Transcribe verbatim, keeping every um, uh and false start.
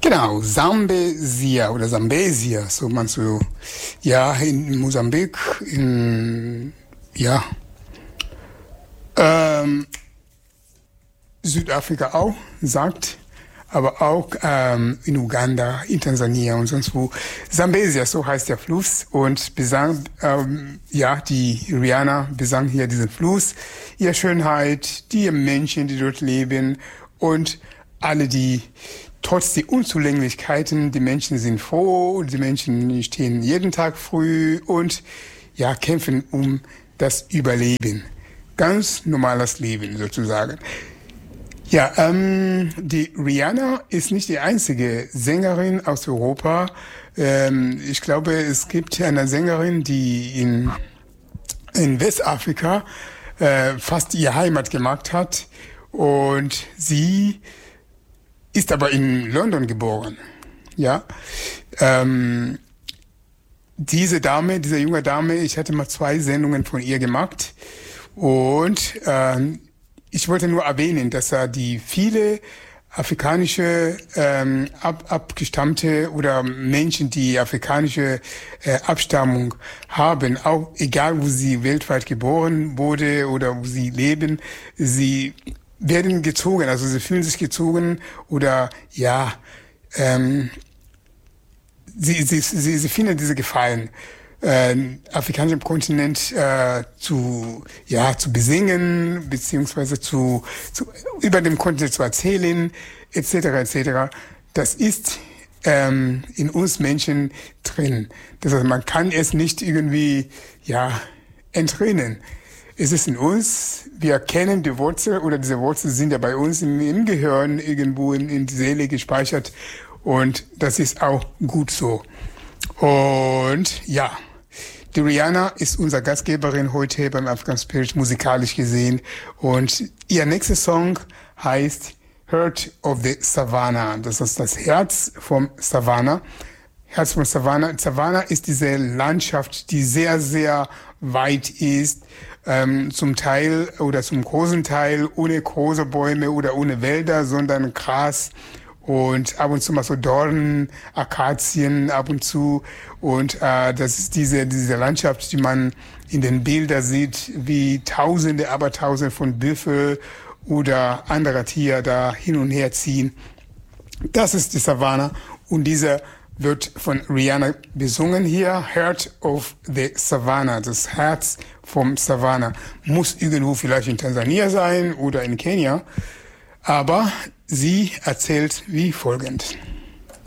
Genau, Sambesia oder Sambesia, so man so, ja, in Mosambik, in, ja, ähm, Südafrika auch sagt, aber auch ähm, in Uganda, in Tansania und sonst wo. Sambesia, so heißt der Fluss, und besang, ähm, ja, die Rihanna besang hier diesen Fluss, ihre Schönheit, die Menschen, die dort leben und alle, die trotz der Unzulänglichkeiten, die Menschen sind froh, die Menschen stehen jeden Tag früh und ja, kämpfen um das Überleben. Ganz normales Leben sozusagen. Ja, ähm, die Rihanna ist nicht die einzige Sängerin aus Europa. Ähm, ich glaube, es gibt eine Sängerin, die in, in Westafrika äh, fast ihre Heimat gemacht hat, und sie ist aber in London geboren. Ja, ähm, diese Dame, diese junge Dame, ich hatte mal zwei Sendungen von ihr gemacht, und ähm, ich wollte nur erwähnen, dass er die viele afrikanische ähm, ab, abgestammte oder Menschen, die afrikanische äh, Abstammung haben, auch egal wo sie weltweit geboren wurde oder wo sie leben, sie werden gezogen, also sie fühlen sich gezogen oder ja, ähm, sie, sie, sie, sie finden diese Gefallen, äh, afrikanischen Kontinent äh, zu ja zu besingen, beziehungsweise zu, zu über den Kontinent zu erzählen, et cetera et cetera. Das ist ähm, in uns Menschen drin. Das heißt, man kann es nicht irgendwie ja entrinnen. Es ist in uns, wir kennen die Wurzel, oder diese Wurzeln sind ja bei uns im, im Gehirn irgendwo in, in die Seele gespeichert, und das ist auch gut so. Und ja, die Rihanna ist unsere Gastgeberin heute beim African Spirit musikalisch gesehen, und ihr nächster Song heißt Heart of the Savannah. Das ist das Herz vom Savannah. Herz von Savannah. Savannah ist diese Landschaft, die sehr, sehr weit ist, ähm, zum Teil oder zum großen Teil ohne große Bäume oder ohne Wälder, sondern Gras und ab und zu mal so Dornen, Akazien ab und zu. Und äh, das ist diese diese Landschaft, die man in den Bildern sieht, wie Tausende, aber Tausende von Büffel oder anderer Tiere da hin und her ziehen. Das ist die Savannah, und diese wird von Rihanna besungen hier. Heart of the Savannah, das Herz vom Savannah. Muss irgendwo vielleicht in Tansania sein oder in Kenia. Aber sie erzählt wie folgend.